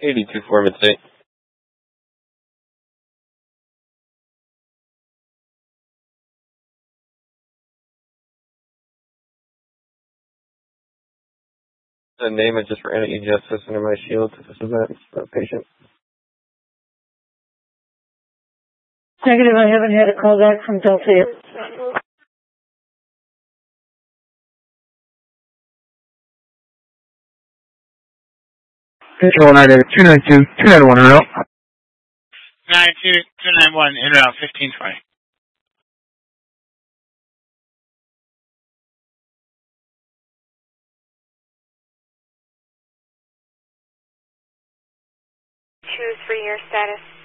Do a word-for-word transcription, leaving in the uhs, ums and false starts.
eighty-two for Mid-State. The name I just ran at you justice under my shield to this event for a patient. Negative, I haven't had a call back from Delta. Control nine two nine two, two nine one in route. nine two two nine one in route fifteen twenty. Two three, your status.